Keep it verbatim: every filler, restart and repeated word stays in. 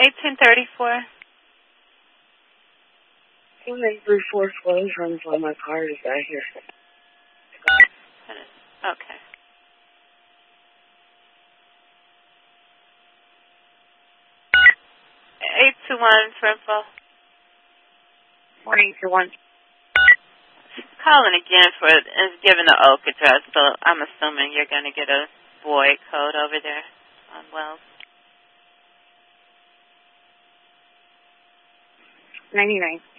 eighteen thirty-four. Two eight three four close runs on my car is out here. Okay. eight two one for info. Morning, two one. Calling again for is given the Oak address, so I'm assuming you're going to get a void code over there on Wells. ninety-nine.